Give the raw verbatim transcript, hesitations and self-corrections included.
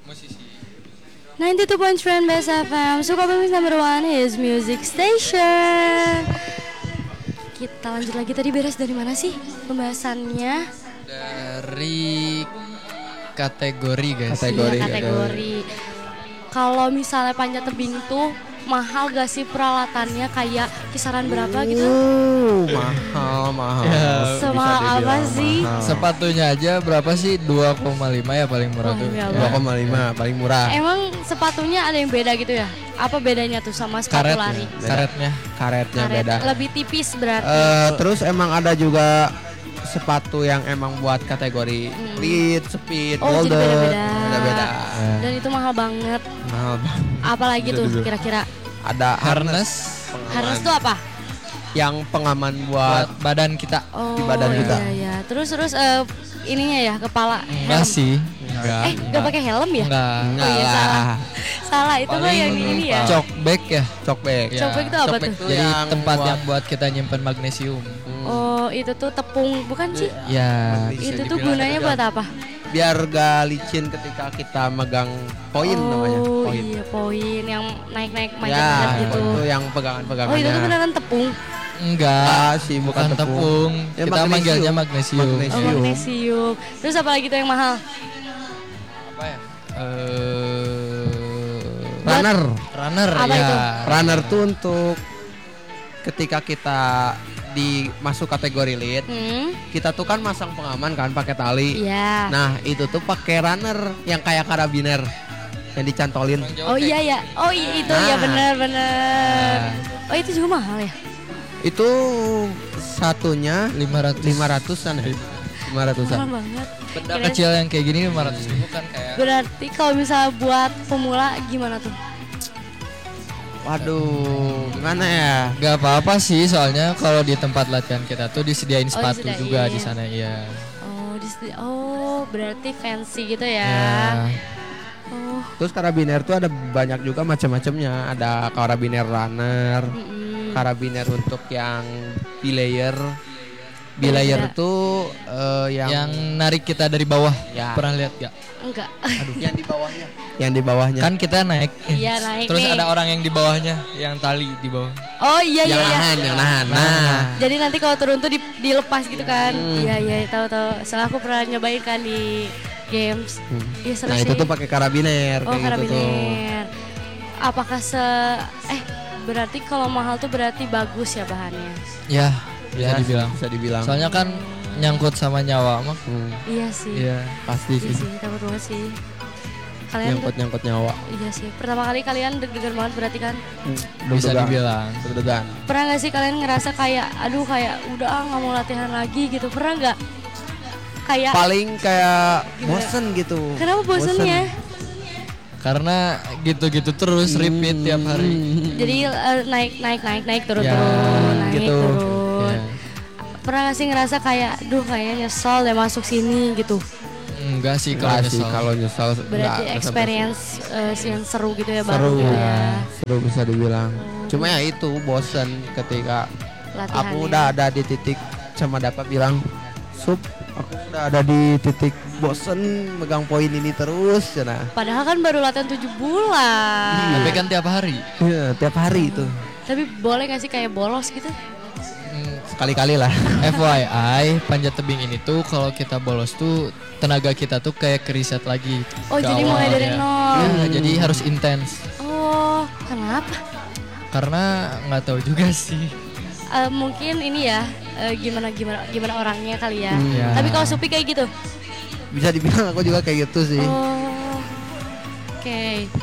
Musisi. sembilan puluh dua point sembilan Best F M, Sukabumi number one is music station. Kita lanjut lagi, tadi beres dari mana sih pembahasannya? Dari kategori guys. Kategori. Iya, kategori. Kalau misalnya panjat tebing tuh mahal gak sih peralatannya, kayak kisaran berapa gitu? Uh, mahal, mahal. Ya, semahal apa sih? Mahal. Sepatunya aja berapa sih? dua koma lima ya paling murah Oh, tuh. iya, dua koma lima paling murah. Emang sepatunya ada yang beda gitu ya? Apa bedanya tuh sama sepatu Karetnya. lari? Beda. Karetnya. Karetnya Karet beda. lebih tipis berarti. Eh, terus emang ada juga sepatu yang emang buat kategori Hmm. lead, speed, Oh, jadi boulder, beda-beda. beda-beda. Dan itu mahal banget. Mahal banget. Apalagi Bisa tuh duduk. kira-kira? Ada Harness pengaman. Harness tuh apa? Yang pengaman buat buat badan kita. Oh, Di badan iya, kita. iya. Terus terus eh, ininya ya, kepala Enggak helm. sih. Enggak. Eh, enggak pakai helm ya? Enggak. enggak Oh iya, lah. salah. Salah, itu mah Paling yang ini ya. Cok bag ya. Cokbag. Ya, Cok bag itu apa cok bag tuh? Jadi Yang tempat buat- yang buat kita nyimpen magnesium. Oh, itu tuh tepung, bukan sih? Ya, Bisa Itu tuh dibilang gunanya gitu. buat apa? Biar gak licin ketika kita megang poin oh, namanya. Poin. iya, poin yang naik-naik Ya, manjat-manjat gitu. itu yang pegangan-pegangannya. Oh, itu tuh beneran tepung. Enggak. Ah, sih, bukan bukan tepung. Ya, Kita magnesium. manggilnya magnesium. Oh, Magnesium. magnesium. Terus apa lagi tuh yang mahal? Apa ya? Eh, Runner. runner Apa ya. itu? Runner tuh untuk ketika kita di masuk kategori lead, Hmm, kita tuh kan masang pengaman kan pakai tali. iya. Nah, itu tuh pakai runner yang kayak karabiner yang dicantolin. Oh iya ya. Oh iya itu ya Nah. benar-benar. Oh itu juga mahal ya? Itu satunya lima ratus. lima ratusan ya. lima ratusan. Mahal banget. Benda Kirain- kecil yang kayak gini lima ratus ribu kan kayak Berarti kalau misalnya buat pemula gimana tuh? Waduh, gimana ya? Gak apa-apa sih, soalnya kalau di tempat latihan kita tuh disediain Oh, sepatu disediain. juga di sana ya. Oh, di sini- oh berarti fancy gitu ya? Ya. Oh, Terus karabiner tuh ada banyak juga macam-macamnya. Ada karabiner runner, mm-mm. karabiner untuk yang belayer. Belayer Beda. tuh eh, yang, Yang narik kita dari bawah. Ya. Pernah lihat gak? Enggak. aduh, yang di bawahnya. Yang di bawahnya. Kan kita naik. Iya naik Terus nih. ada orang yang di bawahnya, yang tali di bawah. Oh iya yang iya iya. nahan, yang nahan. Nah, Jadi nanti kalau turun tuh di- dilepas gitu kan? Iya iya tahu tahu. Soalnya aku pernah nyobain kan di games. Iya seru nah sih. itu tuh pakai karabiner Oh kayak gitu tuh. karabiner. Apakah se eh berarti kalau mahal tuh berarti bagus ya bahannya? Ya, bisa Ya, dibilang. Bisa dibilang. Soalnya kan nyangkut sama nyawa mah. Hmm, Iya sih. Iya. pasti Iya sih. sih takut banget sih. Kalian Nyangkut-nyangkut nyawa. iya sih. Pertama kali kalian deg-degan banget berarti kan? Bisa Deg-degan. dibilang. Deg-degan. Pernah nggak sih kalian ngerasa kayak aduh kayak udah ah nggak mau latihan lagi gitu? Pernah nggak? Kayak Paling kayak Gimana? bosen gitu. kenapa bosennya? Karena gitu-gitu terus repeat tiap hari. Jadi eh, naik naik naik naik turun Ya, turun naik gitu. turun. Ya. Pernah gak sih ngerasa kayak duh kayaknya nyesel deh masuk sini gitu? Enggak sih kalau Enggak sih nyesel. kalau nyesal Berarti enggak, experience eh, yang seru gitu ya seru baru gitu ya. ya Seru bisa dibilang. Cuma ya itu bosen ketika latihannya. aku udah ada di titik sama dapat bilang, "Sup, aku udah ada di titik bosen megang poin ini terus." Cina. Padahal kan baru latihan tujuh bulan. Tapi kan tiap hari. Iya, tiap hari itu. Tapi boleh gak sih kayak bolos gitu? Hmm, Sekali-kali lah. F Y I, panjat tebing ini tuh kalau kita bolos tuh tenaga kita tuh kayak keriset lagi. Oh ke jadi mulai dari awalnya. nol. Ya, jadi harus intens. Oh kenapa? Karena nggak tahu juga sih. Eh, mungkin ini ya eh, gimana gimana gimana orangnya kali ya. Hmm. Ya. Tapi kalau Supi kayak gitu. Bisa dibilang aku juga kayak gitu sih. Oh, oke.